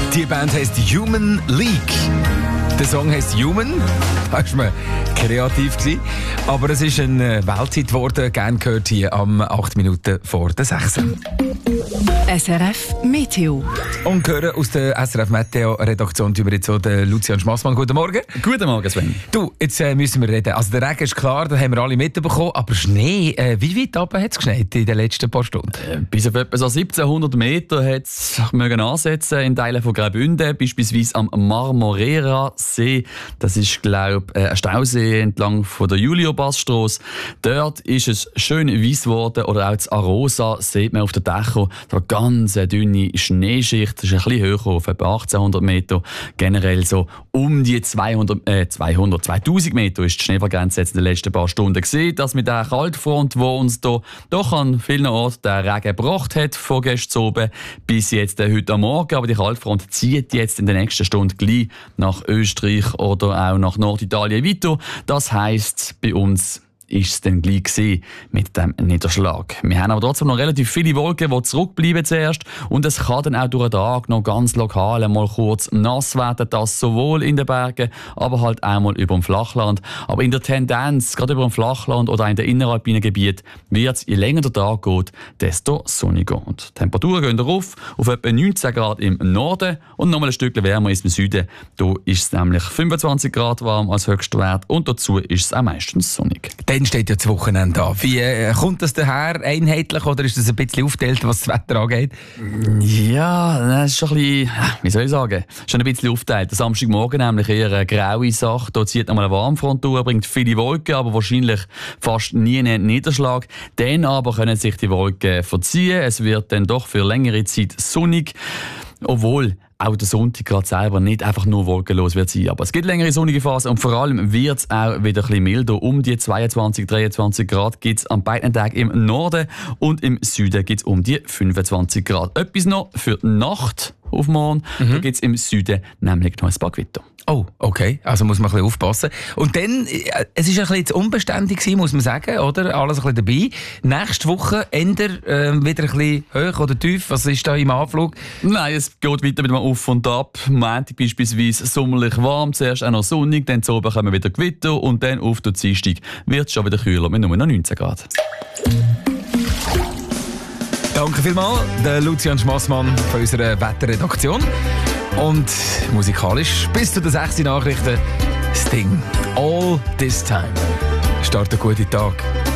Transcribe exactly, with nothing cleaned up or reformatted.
Die Band heisst Human League. Der Song heisst Human. Da war man kreativ gewesen. Aber es ist eine Weltzeit geworden. Gerne gehört hier am acht Minuten vor der sechs. S R F Meteo. Und hören aus der S R F Meteo-Redaktion über jetzt auch den Lucian Schmassmann. Guten Morgen. Guten Morgen, Sven. Du, jetzt äh, müssen wir reden. Also der Regen ist klar, das haben wir alle mitbekommen. Aber Schnee, äh, wie weit oben hat es geschneit in den letzten paar Stunden? Äh, bis auf etwa so siebzehnhundert Meter hat es ansetzen in Teilen von Graubünden, beispielsweise am Marmorera-See. Das ist, glaube ich, ein Stausee entlang von der Julio-Bass-Strasse. Dort ist es schön weiss geworden. Oder auch in Arosa sieht man auf der Dächer eine ganz dünne Schneeschicht. Das ist ein bisschen höher, auf etwa achtzehnhundert Meter. Generell so um die zweihundert, äh, zweihundert, zweitausend Meter ist die Schneefallgrenze jetzt in den letzten paar Stunden gesehen. Das mit der Kaltfront, die uns da doch an vielen Orten den Regen gebracht hat, von gestern oben bis jetzt äh, heute am Morgen. Aber die Kaltfront zieht jetzt in der nächsten Stunde gleich nach Österreich oder auch nach Norditalien weiter. Das heisst, bei uns ist es dann gleich gewesen mit dem Niederschlag. Wir haben aber trotzdem noch relativ viele Wolken, die zurückbleiben zuerst. Und es kann dann auch durch den Tag noch ganz lokal mal kurz nass werden. Das sowohl in den Bergen, aber halt auch mal über dem Flachland. Aber in der Tendenz, gerade über dem Flachland oder auch in den inneralpinen Gebieten, wird es, je länger der Tag geht, desto sonniger. Und die Temperaturen gehen rauf auf etwa neunzehn Grad im Norden und nochmal ein Stückchen wärmer ist im Süden. Da ist es nämlich fünfundzwanzig Grad warm als höchster Wert und dazu ist es auch meistens sonnig. Dann steht ja das Wochenende an. Wie äh, kommt das daher einheitlich oder ist das ein bisschen aufgeteilt, was das Wetter angeht? Ja, das ist schon ein bisschen, wie soll ich sagen, schon ein bisschen aufgeteilt. Der Samstagmorgen nämlich eher eine graue Sache. Da zieht nochmal eine Warmfront durch, bringt viele Wolken, aber wahrscheinlich fast nie einen Niederschlag. Dann aber können sich die Wolken verziehen. Es wird dann doch für längere Zeit sonnig. Obwohl auch der Sonntag gerade selber nicht einfach nur wolkenlos wird sein. Aber es gibt längere sonnige Phasen und vor allem wird es auch wieder ein bisschen milder. Um die zweiundzwanzig, dreiundzwanzig Grad gibt es an beiden Tagen im Norden und im Süden gibt es um die fünfundzwanzig Grad. Etwas noch für die Nacht auf morgen. Mhm. Da gibt es im Süden nämlich noch ein paar Gewitter. Oh, okay. Also muss man ein bisschen aufpassen. Und dann, es ist ein bisschen zu unbeständig gewesen, muss man sagen, oder? Alles ein bisschen dabei. Nächste Woche ändert äh, wieder ein bisschen hoch oder tief. Was ist da im Anflug? Nein, es geht weiter mit dem Auf und Ab. Montag beispielsweise sommerlich warm, zuerst auch noch sonnig, dann zu oben kommen wieder Gewitter und dann auf der Dienstag wird es schon wieder kühler mit nur noch neunzehn Grad. Danke vielmals, der Lucian Schmassmann von unserer Wetterredaktion. Und musikalisch bis zu den sechs Nachrichten Sting. All This Time. Start einen guten Tag.